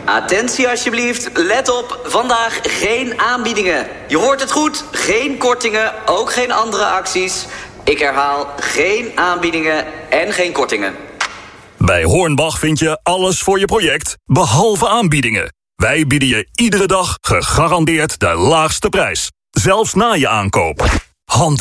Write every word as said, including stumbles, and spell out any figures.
Attentie alsjeblieft, let op, vandaag geen aanbiedingen. Je hoort het goed, geen kortingen, ook geen andere acties. Ik herhaal, geen aanbiedingen en geen kortingen. Bij Hornbach vind je alles voor je project, behalve aanbiedingen. Wij bieden je iedere dag gegarandeerd de laagste prijs. Zelfs na je aankoop. Hand